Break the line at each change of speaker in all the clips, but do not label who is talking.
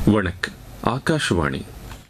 வணக்கம். ஆகாஷவாணி.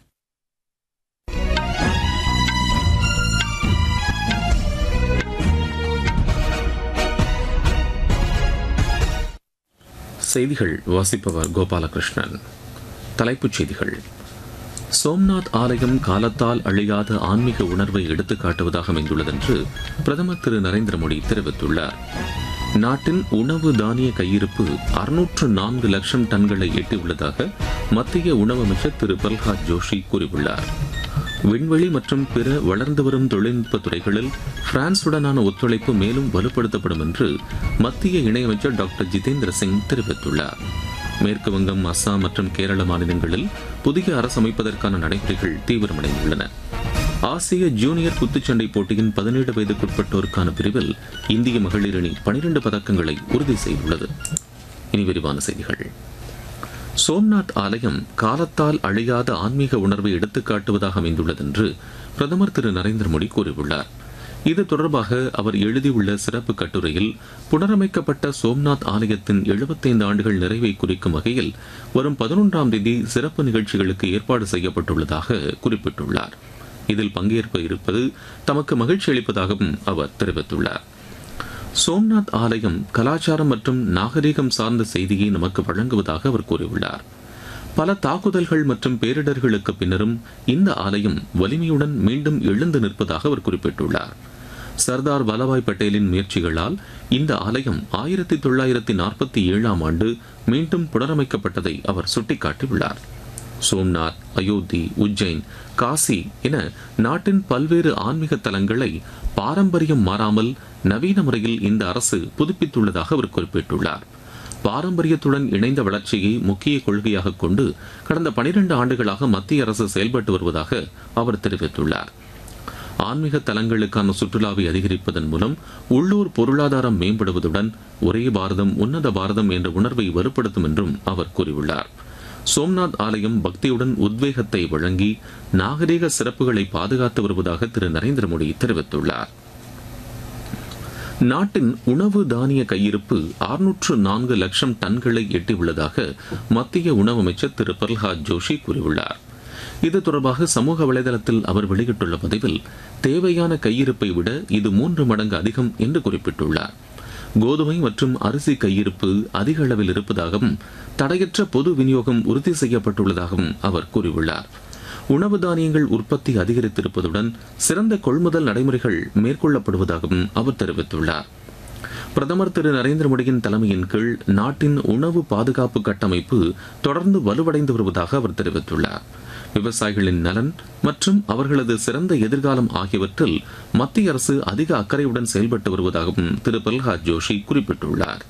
செய்திகள் வாசிப்பவர் கோபாலகிருஷ்ணன். தலைப்புச் செய்திகள். சோம்நாத் ஆலயம் காலத்தால் அழியாத ஆன்மீக உணர்வை எடுத்துக்காட்டுவதாக அமைந்துள்ளது என்று பிரதமர் திரு நரேந்திர மோடி தெரிவித்துள்ளார். நாட்டின் உணவு தானிய கையிருப்பு 604 லட்சம் டன்களை எட்டியுள்ளதாக மத்திய உணவு அமைச்சர் திரு பிரல்ஹாத் ஜோஷி கூறியுள்ளார். விண்வெளி மற்றும் பிற வளர்ந்து வரும் தொழில்நுட்ப துறைகளில் பிரான்சுடனான ஒத்துழைப்பு மேலும் வலுப்படுத்தப்படும் என்று மத்திய இணையமைச்சர் டாக்டர் ஜிதேந்திர சிங் தெரிவித்துள்ளார். மேற்கு வங்கம், அஸ்ஸாம் மற்றும் கேரள மாநிலங்களில் புதிய அரசு அமைப்பதற்கான நடைமுறைகள் தீவிரமடைந்துள்ளன. ஆசிய ஜூனியர் குத்துச்சண்டை போட்டியின் 17 வயதுக்குட்பட்டோருக்கான பிரிவில் இந்திய மகளிர் அணி 12 பதக்கங்களை உறுதி செய்துள்ளது. இனி விரிவான செய்திகள். சோம்நாத் ஆலயம் காலத்தால் அழியாத ஆன்மீக உணர்வை எடுத்துக்காட்டுவதாக அமைந்துள்ளது என்று பிரதமர் திரு நரேந்திர மோடி கூறியுள்ளார். இது தொடர்பாக அவர் எழுதியுள்ள சிறப்பு கட்டுரையில் புனரமைக்கப்பட்ட சோம்நாத் ஆலயத்தின் 75 ஆண்டுகள் நிறைவை குறிக்கும் வகையில் வரும் 11ஆம் தேதி சிறப்பு நிகழ்ச்சிகளுக்கு ஏற்பாடு செய்யப்பட்டுள்ளதாக குறிப்பிட்டுள்ளார். இதில் பங்கேற்ப இருப்பது தமக்கு மகிழ்ச்சி அளிப்பதாகவும் அவர் தெரிவித்துள்ளார். சோம்நாத் ஆலயம் கலாச்சாரம் மற்றும் நாகரீகம் சார்ந்த செய்தியை நமக்கு வழங்குவதாக அவர் கூறியுள்ளார். பல தாக்குதல்கள் மற்றும் பேரிடர்களுக்கு பின்னரும் இந்த ஆலயம் வலிமையுடன் மீண்டும் எழுந்து நிற்பதாக அவர் குறிப்பிட்டுள்ளார். சர்தார் வல்லபாய் பட்டேலின் முயற்சிகளால் இந்த ஆலயம் 1947ஆம் ஆண்டு மீண்டும் புனரமைக்கப்பட்டதை அவர் சுட்டிக்காட்டியுள்ளார். சோம்நாத், அயோத்தி, உஜ்ஜைன், காசி என நாட்டின் பல்வேறு ஆன்மீக தலங்களை பாரம்பரியம் மாறாமல் நவீன முறையில் இந்த அரசு புதுப்பித்துள்ளதாக அவர் குறிப்பிட்டுள்ளார். பாரம்பரியத்துடன் இணைந்த வளர்ச்சியை முக்கிய கொள்கையாக கொண்டு கடந்த 12 ஆண்டுகளாக மத்திய அரசு செயல்பட்டு வருவதாக அவர் தெரிவித்துள்ளார். ஆன்மீக தலங்களுக்கான சுற்றுலாவை அதிகரிப்பதன் மூலம் உள்ளூர் பொருளாதாரம் மேம்படுவதுடன் ஒரே பாரதம் உன்னத பாரதம் என்ற உணர்வை வலுப்படுத்தும் என்றும் அவர் கூறியுள்ளார். சோம்நாத் ஆலயம் பக்தியுடன் உத்வேகத்தை வழங்கி நாகரீக சிறப்புகளை பாதுகாத்து வருவதாக திரு நரேந்திர மோடி தெரிவித்துள்ளார். நாட்டின் உணவு தானிய கையிருப்பு 604 லட்சம் டன்களை எட்டியுள்ளதாக மத்திய உணவு அமைச்சர் திரு பிரல்ஹாத் ஜோஷி கூறியுள்ளார். இது தொடர்பாக சமூக வலைதளத்தில் அவர் வெளியிட்டுள்ள பதிவில் தேவையான கையிருப்பை விட இது 3 மடங்கு அதிகம் என்று குறிப்பிட்டுள்ளார். கோதுமை மற்றும் அரிசி கையிருப்பு அதிக அளவில் இருப்பதாகவும் தடையற்ற பொது விநியோகம் உறுதி செய்யப்பட்டுள்ளதாகவும் அவர் கூறியுள்ளார். உணவு தானியங்கள் உற்பத்தி அதிகரித்திருப்பதுடன் சிறந்த கொள்முதல் நடைமுறைகள் மேற்கொள்ளப்படுவதாகவும் அவர் தெரிவித்துள்ளார். பிரதமர் திரு நரேந்திர மோடியின் தலைமையின் கீழ் நாட்டின் உணவு பாதுகாப்பு கட்டமைப்பு தொடர்ந்து வலுவடைந்து வருவதாக அவர் தெரிவித்துள்ளார். விவசாயிகளின் நலன் மற்றும் அவர்களது சிறந்த எதிர்காலம் ஆகியவற்றில் மத்திய அரசு அதிக அக்கறையுடன் செயல்பட்டு வருவதாகவும் திரு பிரல்ஹாத் ஜோஷி குறிப்பிட்டுள்ளார்.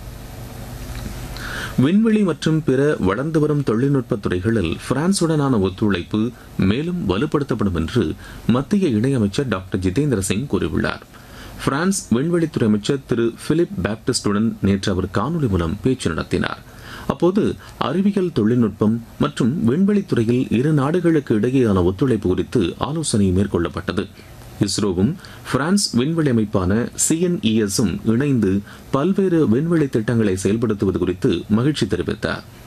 விண்வெளி மற்றும் பிற வளர்ந்து வரும் தொழில்நுட்ப துறைகளில் பிரான்சுடனான ஒத்துழைப்பு மேலும் வலுப்படுத்தப்படும் என்று மத்திய இணையமைச்சர் டாக்டர் ஜிதேந்திர சிங் கூறியுள்ளார். பிரான்ஸ் விண்வெளித்துறை அமைச்சர் திரு பிலிப் பாப்டிஸ்டுடன் நேற்று அவர் காணொலி மூலம் பேச்சு நடத்தினார். அப்போது அறிவியல் தொழில்நுட்பம் மற்றும் விண்வெளித்துறையில் இரு நாடுகளுக்கு இடையேயான ஒத்துழைப்பு குறித்து ஆலோசனை மேற்கொள்ளப்பட்டது. இஸ்ரோவும் பிரான்ஸ் விண்வெளி அமைப்பான CNES இணைந்து பல்வேறு விண்வெளி திட்டங்களை செயல்படுத்துவது குறித்து மகிழ்ச்சி தெரிவித்தார்.